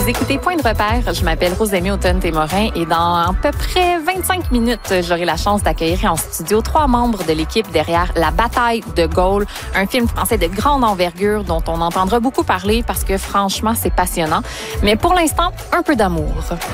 Vous écoutez Point de repère. Je m'appelle Rosemée Automne-Témorin et dans à peu près 25 minutes, j'aurai la chance d'accueillir en studio 3 membres de l'équipe derrière La Bataille de Gaulle, un film français de grande envergure dont on entendra beaucoup parler parce que franchement, c'est passionnant. Mais pour l'instant, un peu d'amour.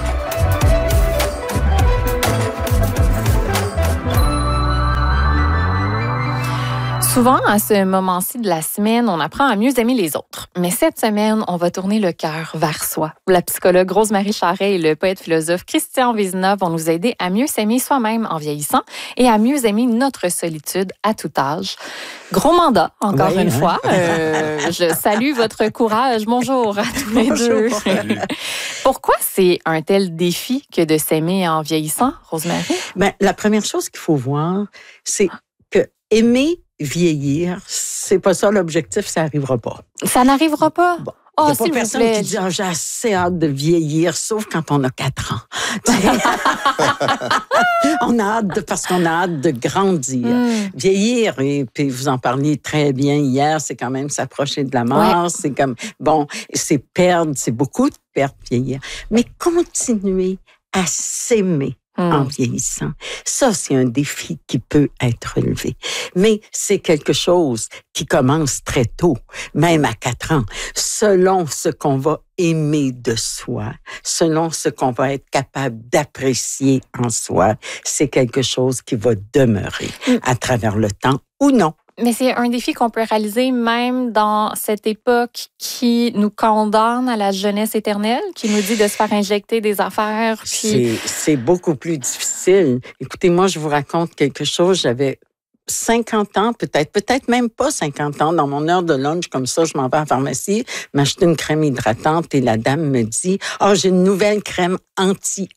Souvent, à ce moment-ci de la semaine, on apprend à mieux aimer les autres. Mais cette semaine, on va tourner le cœur vers soi. La psychologue Rose-Marie Charret et le poète-philosophe Christian Vézina vont nous aider à mieux s'aimer soi-même en vieillissant et à mieux aimer notre solitude à tout âge. Gros mandat, encore une fois. Je salue votre courage. Bonjour à tous les deux. Pourquoi c'est un tel défi que de s'aimer en vieillissant, Rose-Marie? Ben, la première chose qu'il faut voir, c'est que aimer vieillir, c'est pas ça l'objectif, ça n'arrivera pas. Ça n'arrivera pas? Bon. Oh, il n'y a pas s'il personne vous plaît. qui dit j'ai assez hâte de vieillir, sauf quand on a 4 ans. On a hâte parce qu'on a hâte de grandir. Vieillir, et puis vous en parliez très bien hier, c'est quand même s'approcher de la mort, c'est comme, bon, c'est perdre, c'est beaucoup de perdre, vieillir. Mais continuer à s'aimer en vieillissant. Ça, c'est un défi qui peut être relevé. Mais c'est quelque chose qui commence très tôt, même à 4 ans, selon ce qu'on va aimer de soi, selon ce qu'on va être capable d'apprécier en soi. C'est quelque chose qui va demeurer à travers le temps ou non. Mais c'est un défi qu'on peut réaliser même dans cette époque qui nous condamne à la jeunesse éternelle, qui nous dit de se faire injecter des affaires. Puis... C'est beaucoup plus difficile. Écoutez, moi, je vous raconte quelque chose. J'avais 50 ans, peut-être même pas 50 ans. Dans mon heure de lunch, comme ça, je m'en vais à la pharmacie, m'acheter une crème hydratante et la dame me dit « Ah, j'ai une nouvelle crème anti-âge. »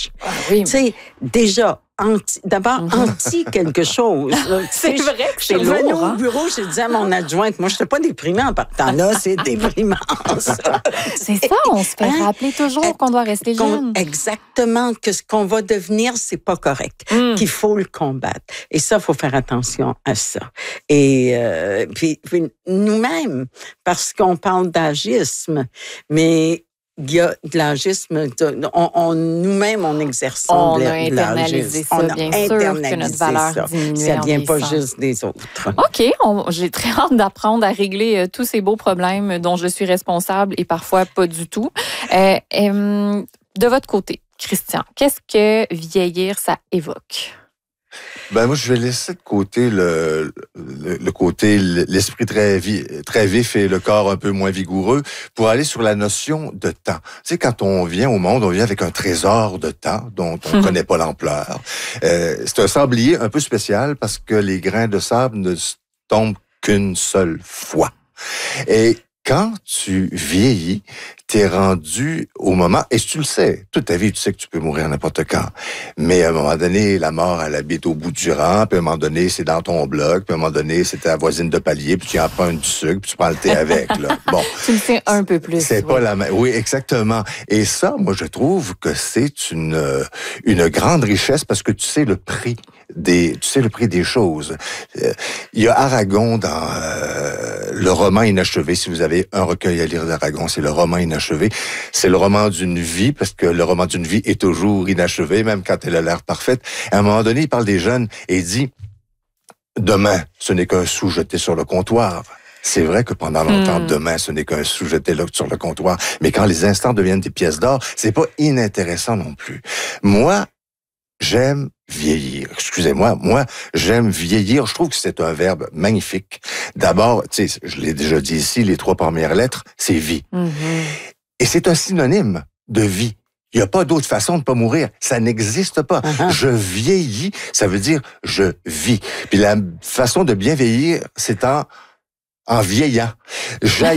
Oui. Tu sais, déjà... D'abord, anti quelque chose. C'est vrai que je suis revenue au bureau, j'ai dit à mon adjointe, moi, je n'étais pas déprimée en partant là, c'est déprimant, ça. C'est ça, on se fait rappeler toujours qu'on doit rester jeune. Exactement, que ce qu'on va devenir, c'est pas correct, qu'il faut le combattre. Et ça, il faut faire attention à ça. Et puis nous-mêmes, parce qu'on parle d'agisme, mais... Il y a de l'agisme, nous-mêmes, on exerce on a internalisé ça, bien sûr, que notre valeur diminue. Ça vient pas juste des autres. OK, j'ai très hâte d'apprendre à régler tous ces beaux problèmes dont je suis responsable et parfois pas du tout. De votre côté, Christian, qu'est-ce que vieillir, ça évoque? Ben moi, je vais laisser de côté le côté l'esprit très vif et le corps un peu moins vigoureux pour aller sur la notion de temps. Tu sais, quand on vient au monde, on vient avec un trésor de temps dont on ne connaît pas l'ampleur. C'est un sablier un peu spécial parce que les grains de sable ne tombent qu'une seule fois. Et quand tu vieillis, t'es rendu au moment, et tu le sais, toute ta vie, tu sais que tu peux mourir n'importe quand. Mais à un moment donné, la mort, elle habite au bout du rang, puis à un moment donné, c'est dans ton bloc, puis à un moment donné, c'est ta voisine de palier, puis tu en prends du sucre, puis tu prends le thé avec, là. Bon. Tu le fais un peu plus. C'est pas la même. Oui, exactement. Et ça, moi, je trouve que c'est une grande richesse parce que tu sais le prix des choses. Il y a Aragon dans le roman inachevé. Si vous avez un recueil à lire d'Aragon, c'est le roman inachevé. C'est le roman d'une vie, parce que le roman d'une vie est toujours inachevé, même quand elle a l'air parfaite. À un moment donné, il parle des jeunes et il dit « Demain, ce n'est qu'un sou jeté sur le comptoir. » C'est vrai que pendant longtemps, demain, ce n'est qu'un sou jeté sur le comptoir. Mais quand les instants deviennent des pièces d'or, c'est pas inintéressant non plus. Moi, j'aime vieillir. Excusez-moi, moi, j'aime vieillir. Je trouve que c'est un verbe magnifique. D'abord, tu sais, je l'ai déjà dit ici, les 3 premières lettres, c'est vie. Et c'est un synonyme de vie. Il n'y a pas d'autre façon de pas mourir. Ça n'existe pas. Je vieillis, ça veut dire je vis. Puis la façon de bien vieillir, c'est en vieillant. J'haïs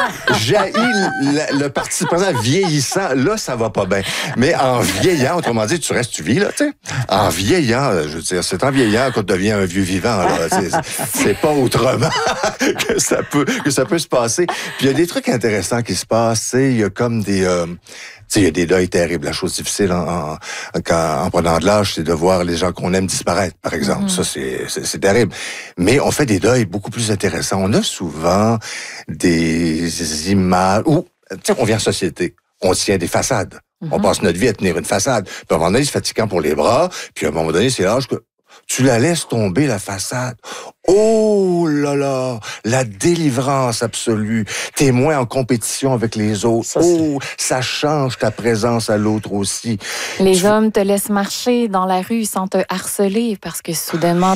le participe présent vieillissant, là, ça va pas bien. Mais en vieillant, autrement dit, tu vis, là, tu sais. En vieillant, je veux dire, c'est en vieillant qu'on devient un vieux vivant, là. C'est pas autrement que ça peut se passer. Puis il y a des trucs intéressants qui se passent, il y a comme des... Tu sais, il y a des deuils terribles. La chose difficile en prenant de l'âge, c'est de voir les gens qu'on aime disparaître, par exemple. Ça, c'est terrible. Mais on fait des deuils beaucoup plus intéressants. On a souvent des images où, tu sais, on vient en société. on tient des façades. On passe notre vie à tenir une façade. Puis à un moment donné, c'est fatigant pour les bras. Puis à un moment donné, c'est l'âge que tu la laisses tomber, la façade. Oh là là, la délivrance absolue. T'es moins en compétition avec les autres. Ça change ta présence à l'autre aussi. Les hommes te laissent marcher dans la rue sans te harceler parce que soudainement,